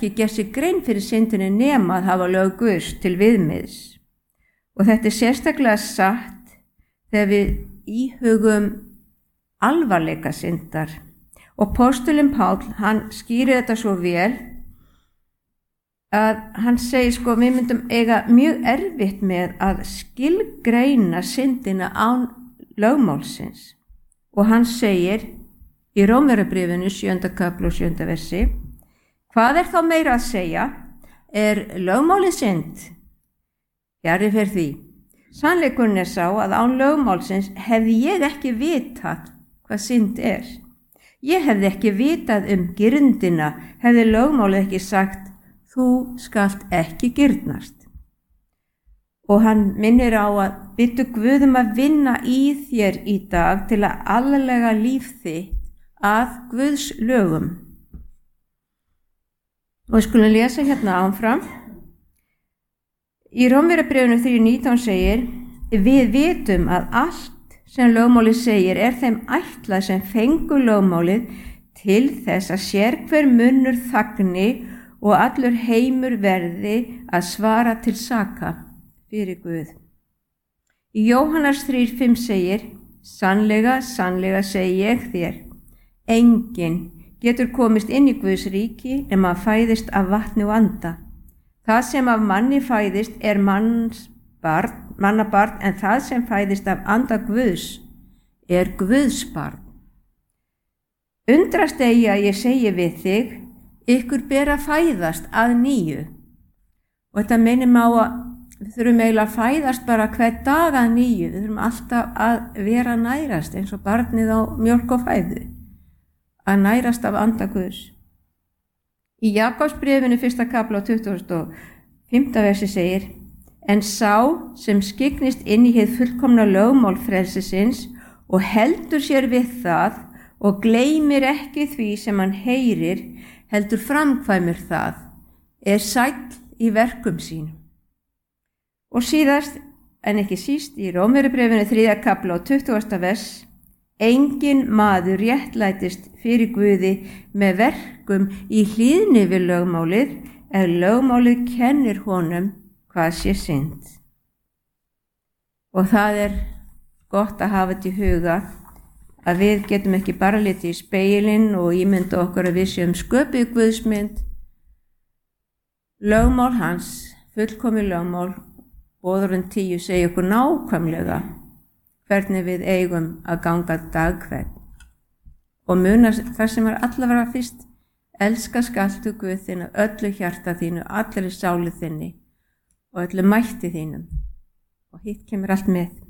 ekki gert sér grein fyrir syndinni nema að hafa lög Guðs til viðmiðs. Og þetta sérstaklega satt þegar við íhugum alvarleika syndar. Og postulinn Páll, hann skýrir þetta svo vel að hann segir við myndum eiga mjög erfitt með að skilgreina syndina án lögmálsins. Og hann segir í Rómverjabréfinu 7. kafli og 7. versi: hvað þá meira að segja? Er lögmálið synd? Fjarri fer því. Sannleikurinn sá að án lögmálsins hefði ég ekki vitað hvað synd er. Ég hefði ekki vitað girndina, hefði lögmálið ekki sagt: þú skalt ekki girnast. Og hann minnir á að biðdu Guð að vinna í þér í dag til að aðlaga líf þitt að Guðs lögum. Og við skulum lesa hérna áfram. Í Rómverjabréfinu 3:19 segir: við vitum að allt sem lögmálið segir þeim ætlað sem fengu lögmálið til þess að sérhver munnur þagni og allur heimur verði að svara til saka fyrir Guð. Í Jóhannes 3:5 segir: sannlega, sannlega segi ég þér, enginn getur komist inn í Guðs ríki nema að fæðist af vatni og anda. Það sem af manni fæðist mannabarn, en það sem fæðist af anda Guðs Guðs barn. Undrast eigi að ég segi við þig, ykkur ber að fæðast að nýju. Og þetta minnir á að við þurfum eiginlega að fæðast bara hvern dag að nýju. Við þurfum alltaf að vera nærast eins og barnið á mjólk og fæðu. Að nærast af anda Guðs. Í Jakobsbréfinu 1. kafla og 25. versi segir: en sá sem skyggnist inn í hið fullkomna lögmál frelsisins og heldur sér við það og gleymir ekki því sem hann heyrir, heldur framkvæmir það, sæll í verkum sínum. Og síðast, en ekki síst, í Rómverjabréfinu 3. kafla og 20. vers: enginn maður réttlætist fyrir Guði með verkum í hlýðni við lögmálið, lögmálið kennir honum hvað sé synd. Og það gott að hafa þetta í huga að við getum ekki bara litið í spegilinn og ímynda okkur að við séum sköpuð Guðsmynd. Lögmál hans, fullkomið lögmál, Boðorðin 10 segir okkur nákvæmlega hvernig við eigum að ganga dag hvern. Og muna það sem allavega fyrst: elska skaltu Guð þinn af öllu hjarta þínu, allri sálu þinni og öllu mætti þínum. Og hitt kemur allt með.